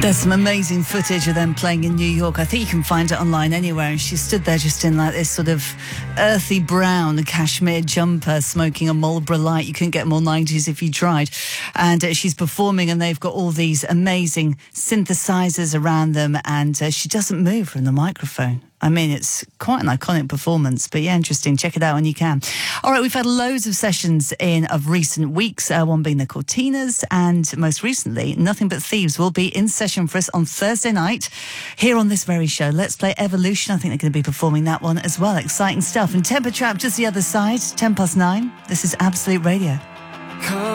There's some amazing footage of them playing in New York. I think you can find it online anywhere. And she stood there just in like this sort of earthy brown cashmere jumper, smoking a Marlboro Light. You couldn't get more 90s if you tried. And she's performing, and they've got all these amazing synthesizers around them, and she doesn't move from the microphone. I mean, it's quite an iconic performance, but yeah, interesting. Check it out when you can. All right, we've had loads of sessions of recent weeks, one being the Cortinas, and most recently, Nothing But Thieves will be in session for us on Thursday night here on this very show. Let's Play Evolution. I think they're going to be performing that one as well. Exciting stuff. And Temper Trap just the other side, 9:10. This is Absolute Radio.